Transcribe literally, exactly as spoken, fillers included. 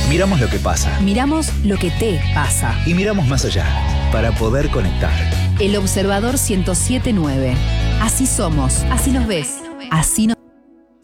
Miramos lo que pasa. Miramos lo que te pasa. Y miramos más allá, para poder conectar. El Observador ciento siete punto nueve. Así somos, así nos ves, así nos